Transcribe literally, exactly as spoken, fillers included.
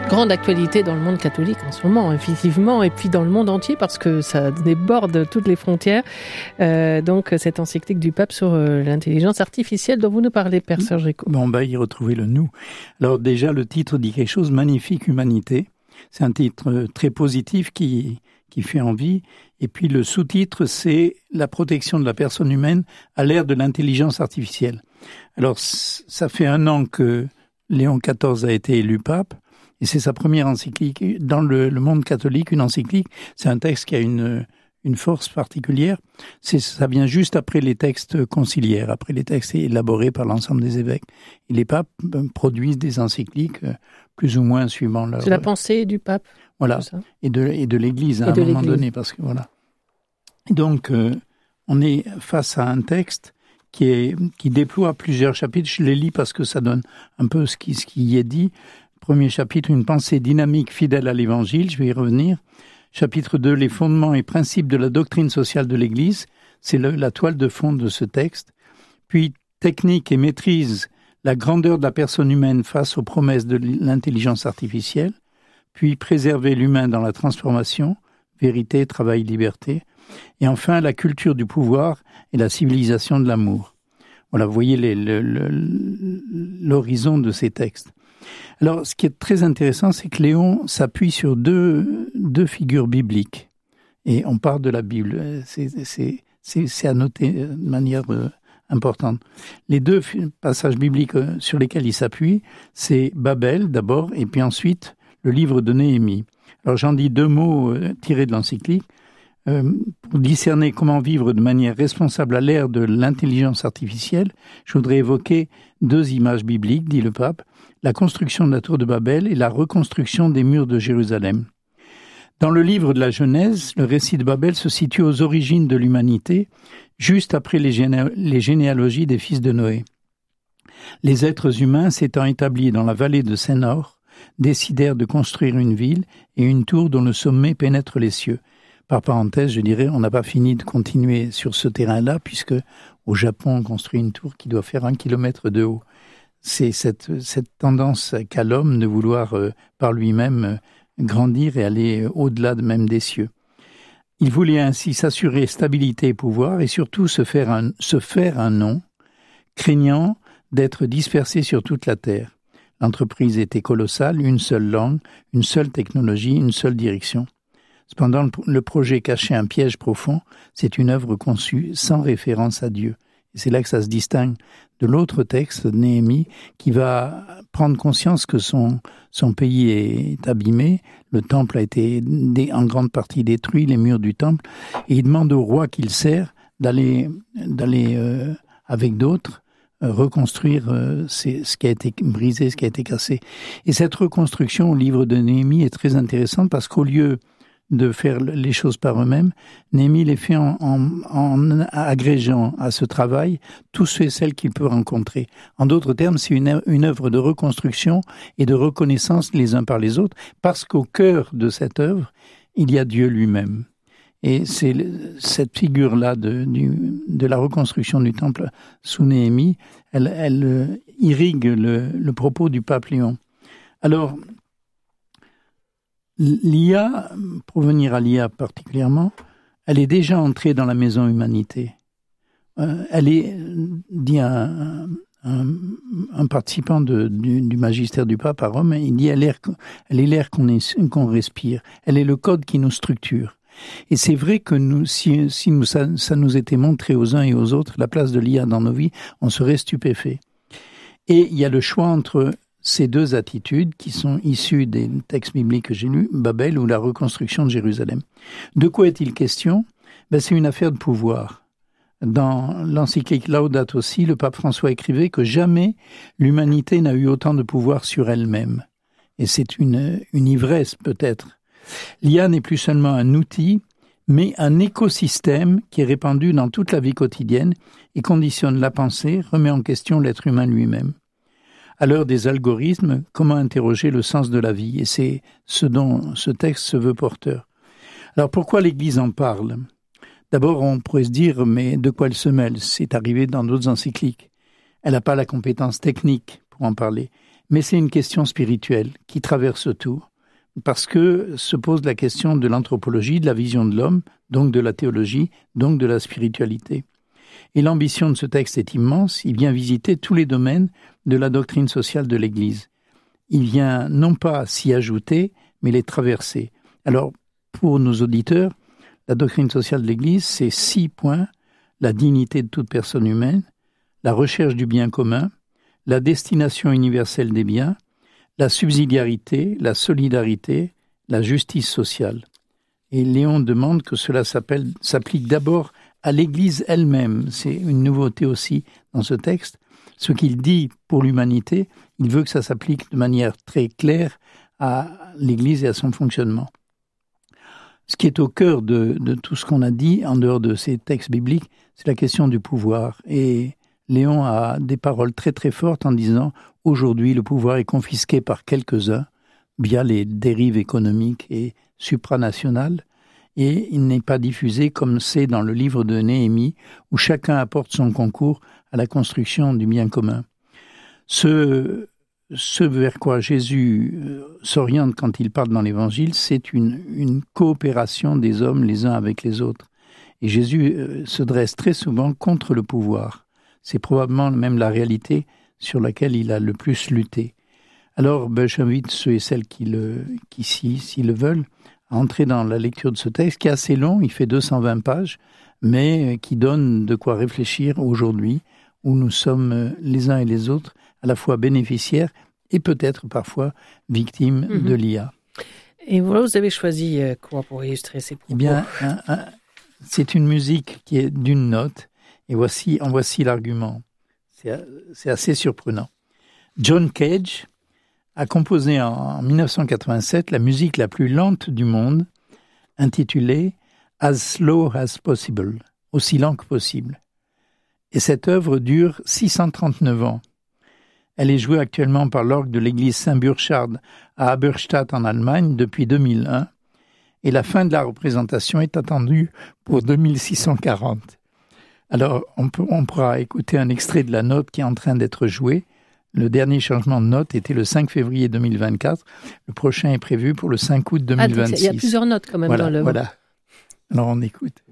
Grande actualité dans le monde catholique en ce moment, effectivement, et puis dans le monde entier parce que ça déborde toutes les frontières. Euh, donc cette encyclique du pape sur euh, l'intelligence artificielle dont vous nous parlez, Père Serge Éco. On va y retrouver le nous. Alors déjà, le titre dit quelque chose, Magnifique humanité. C'est un titre très positif qui, qui fait envie. Et puis le sous-titre, c'est la protection de la personne humaine à l'ère de l'intelligence artificielle. Alors ça fait un an que Léon quatorze a été élu pape. Et c'est sa première encyclique. Dans le, le monde catholique, une encyclique, c'est un texte qui a une, une force particulière. C'est, ça vient juste après les textes conciliaires, après les textes élaborés par l'ensemble des évêques. Et les papes produisent des encycliques plus ou moins suivant leur... C'est la pensée du pape. Voilà, et de, et de l'Église à et un moment l'Église. donné, parce que voilà. Donc, euh, on est face à un texte qui, est, qui déploie plusieurs chapitres. Je les lis parce que ça donne un peu ce qui, ce qui y est dit. Premier chapitre, une pensée dynamique fidèle à l'Évangile, je vais y revenir. Chapitre deux, les fondements et principes de la doctrine sociale de l'Église, c'est le, la toile de fond de ce texte. Puis, technique et maîtrise, la grandeur de la personne humaine face aux promesses de l'intelligence artificielle. Puis, préserver l'humain dans la transformation, vérité, travail, liberté. Et enfin, la culture du pouvoir et la civilisation de l'amour. Voilà, vous voyez les, le, le, l'horizon de ces textes. Alors, ce qui est très intéressant, c'est que Léon s'appuie sur deux, deux figures bibliques. Et on part de la Bible. C'est, c'est, c'est, c'est à noter de manière euh, importante. Les deux passages bibliques sur lesquels il s'appuie, c'est Babel d'abord, et puis ensuite le livre de Néhémie. Alors, j'en dis deux mots euh, tirés de l'encyclique. Euh, pour discerner comment vivre de manière responsable à l'ère de l'intelligence artificielle, je voudrais évoquer deux images bibliques, dit le pape, la construction de la tour de Babel et la reconstruction des murs de Jérusalem. Dans le livre de la Genèse, le récit de Babel se situe aux origines de l'humanité, juste après les, géné- les généalogies des fils de Noé. Les êtres humains s'étant établis dans la vallée de Sénor, décidèrent de construire une ville et une tour dont le sommet pénètre les cieux. Par parenthèse, je dirais, on n'a pas fini de continuer sur ce terrain-là, puisque au Japon, on construit une tour qui doit faire un kilomètre de haut. C'est cette, cette tendance qu'a l'homme de vouloir, euh, par lui-même, euh, grandir et aller au-delà de même des cieux. Il voulait ainsi s'assurer stabilité et pouvoir, et surtout se faire un, se faire un nom, craignant d'être dispersé sur toute la terre. L'entreprise était colossale, une seule langue, une seule technologie, une seule direction. Cependant, le projet cachait un piège profond, c'est une œuvre conçue sans référence à Dieu. Et c'est là que ça se distingue de l'autre texte, Néhémie, qui va prendre conscience que son, son pays est abîmé, le temple a été dé, en grande partie détruit, les murs du temple, et il demande au roi qu'il sert d'aller, d'aller euh, avec d'autres, euh, reconstruire euh, ces, ce qui a été brisé, ce qui a été cassé. Et cette reconstruction au livre de Néhémie est très intéressante parce qu'au lieu de faire les choses par eux-mêmes, Néhémie les fait en, en, en agrégeant à ce travail tous ceux et celles qu'il peut rencontrer. En d'autres termes, c'est une, une œuvre de reconstruction et de reconnaissance les uns par les autres, parce qu'au cœur de cette œuvre, il y a Dieu lui-même. Et c'est cette figure-là de, du, de la reconstruction du temple sous Néhémie, elle, elle irrigue le, le propos du pape Léon. Alors, l'I A, pour venir à l'I A particulièrement, elle est déjà entrée dans la maison humanité. Euh, elle est, dit un, un, un participant de, du, du magistère du pape à Rome, il dit elle est, elle est l'air qu'on, est, qu'on respire, elle est le code qui nous structure. Et c'est vrai que nous, si, si nous, ça, ça nous était montré aux uns et aux autres, la place de l'I A dans nos vies, on serait stupéfait. Et il y a le choix entre ces deux attitudes qui sont issues des textes bibliques que j'ai lus, Babel ou la reconstruction de Jérusalem. De quoi est-il question ? Ben, c'est une affaire de pouvoir. Dans l'encyclique Laudato Si, le pape François écrivait que jamais l'humanité n'a eu autant de pouvoir sur elle-même. Et c'est une, une ivresse peut-être. L'I A n'est plus seulement un outil, mais un écosystème qui est répandu dans toute la vie quotidienne et conditionne la pensée, remet en question l'être humain lui-même. À l'heure des algorithmes, comment interroger le sens de la vie ? Et c'est ce dont ce texte se veut porteur. Alors pourquoi l'Église en parle ? D'abord, on pourrait se dire, mais de quoi elle se mêle ? C'est arrivé dans d'autres encycliques. Elle n'a pas la compétence technique pour en parler. Mais c'est une question spirituelle qui traverse tout, parce que se pose la question de l'anthropologie, de la vision de l'homme, donc de la théologie, donc de la spiritualité. Et l'ambition de ce texte est immense, il vient visiter tous les domaines de la doctrine sociale de l'Église. Il vient non pas s'y ajouter, mais les traverser. Alors, pour nos auditeurs, la doctrine sociale de l'Église, c'est six points: la dignité de toute personne humaine, la recherche du bien commun, la destination universelle des biens, la subsidiarité, la solidarité, la justice sociale. Et Léon demande que cela s'appelle, s'applique d'abord à l'Église elle-même. C'est une nouveauté aussi dans ce texte. Ce qu'il dit pour l'humanité, il veut que ça s'applique de manière très claire à l'Église et à son fonctionnement. Ce qui est au cœur de, de tout ce qu'on a dit, en dehors de ces textes bibliques, c'est la question du pouvoir. Et Léon a des paroles très très fortes en disant « Aujourd'hui, le pouvoir est confisqué par quelques-uns via les dérives économiques et supranationales, et il n'est pas diffusé comme c'est dans le livre de Néhémie, où chacun apporte son concours à la construction du bien commun. » Ce, ce vers quoi Jésus s'oriente quand il parle dans l'Évangile, c'est une, une coopération des hommes les uns avec les autres. Et Jésus se dresse très souvent contre le pouvoir. C'est probablement même la réalité sur laquelle il a le plus lutté. Alors, ben, j'invite ceux et celles qui, le, qui s'y, s'ils le veulent, à entrer dans la lecture de ce texte, qui est assez long, il fait deux cent vingt pages, mais qui donne de quoi réfléchir aujourd'hui, où nous sommes les uns et les autres à la fois bénéficiaires et peut-être parfois victimes mmh. de l'I A. Et voilà, vous avez choisi quoi pour illustrer ces propos ? Eh bien, un, un, c'est une musique qui est d'une note, et voici, en voici l'argument. C'est, c'est assez surprenant. John Cage a composé en dix-neuf cent quatre-vingt-sept la musique la plus lente du monde, intitulée « As Slow as Possible », aussi lent que possible. Et cette œuvre dure six cent trente-neuf ans. Elle est jouée actuellement par l'orgue de l'église Saint-Burchard à Haberstadt en Allemagne depuis deux mille un, et la fin de la représentation est attendue pour deux mille six cent quarante. Alors, on, peut, on pourra écouter un extrait de la note qui est en train d'être jouée. Le dernier changement de note était le cinq février deux mille vingt-quatre. Le prochain est prévu pour le cinq aut deux mille vingt-six. Ah, il y a plusieurs notes quand même voilà, dans l'œuvre. Voilà. Alors, on écoute.